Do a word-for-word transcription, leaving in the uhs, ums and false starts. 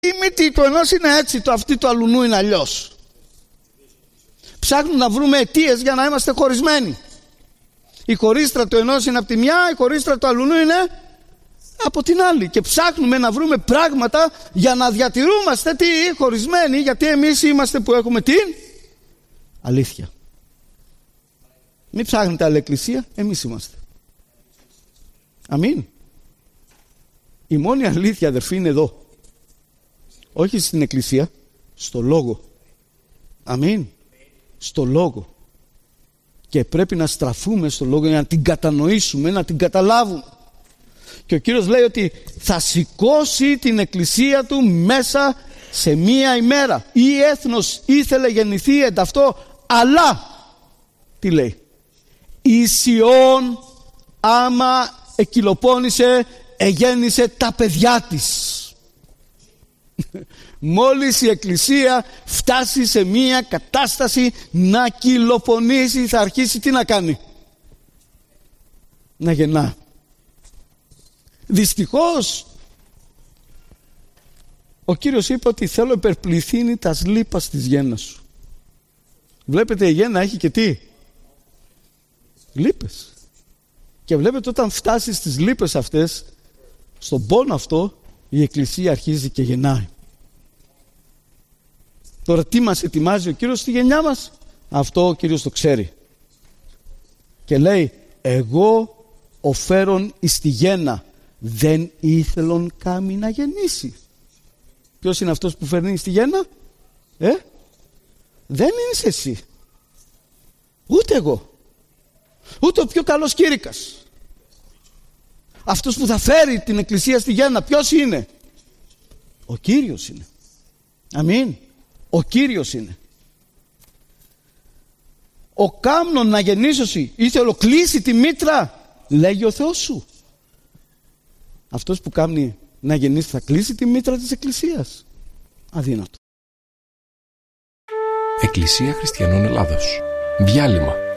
η μύτη του ενός είναι έτσι, το αυτή του αλουνού είναι αλλιώς. Ψάχνουμε να βρούμε αιτίες για να είμαστε χωρισμένοι. Η χωρίστρα του ενός είναι από τη μια, η χωρίστρα του αλουνού είναι από την άλλη. Και ψάχνουμε να βρούμε πράγματα για να διατηρούμαστε τι χωρισμένοι, γιατί εμείς είμαστε που έχουμε την αλήθεια. Μην ψάχνετε άλλη εκκλησία, εμείς είμαστε. Αμήν. Η μόνη αλήθεια, αδερφοί, είναι εδώ. Όχι στην εκκλησία, στο λόγο. Αμήν. Στο λόγο. Και πρέπει να στραφούμε στο λόγο για να την κατανοήσουμε, να την καταλάβουμε. Και ο Κύριος λέει ότι θα σηκώσει την εκκλησία του μέσα σε μία ημέρα. Ή έθνος ήθελε γεννηθεί εν ταυτό, αλλά τι λέει? Η Σιών άμα εκκυλοπώνησε, εγέννησε τα παιδιά της. Μόλις η εκκλησία φτάσει σε μία κατάσταση να κυλοπονήσει, θα αρχίσει τι να κάνει? Να γεννά. Δυστυχώς ο Κύριος είπε ότι θέλω υπερπληθύνει τας λίπας της γέννας σου. Βλέπετε, η γέννα έχει και τι? Λίπες. Και βλέπετε, όταν φτάσει στις λίπες αυτές, στον πόνο αυτό, η εκκλησία αρχίζει και γεννάει. Τώρα τι μας ετοιμάζει ο Κύριος στη γενιά μας? Αυτό ο Κύριος το ξέρει. Και λέει, εγώ οφέρον εις τη γέννα, δεν ήθελον κάμι να γεννήσει. Ποιος είναι αυτός που φέρνει στη γέννα? Ε? Δεν είσαι εσύ. Ούτε εγώ. Ούτε ο πιο καλός κήρυκας. Αυτός που θα φέρει την εκκλησία στη γέννα, ποιος είναι? Ο Κύριος είναι. Αμήν. Ο Κύριος είναι. Ο κάμνον να γεννήσωση ήθελο κλείσει τη μήτρα, λέγει ο Θεός σου. Αυτός που κάνει να γεννήσει θα κλείσει τη μήτρα της εκκλησίας? Αδύνατο. Εκκλησία Χριστιανών Ελλάδος. Διάλειμμα.